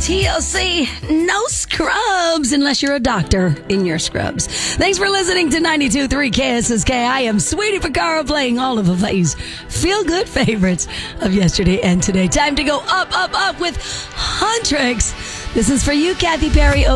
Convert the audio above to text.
TLC, no scrubs unless you're a doctor in your scrubs. Thanks for listening to 92.3 KSSK. I am Sweetie Picaro playing all of Hawaii's feel-good favorites of yesterday and today. Time to go up with Huntrix. This is for you, Kathy Perry.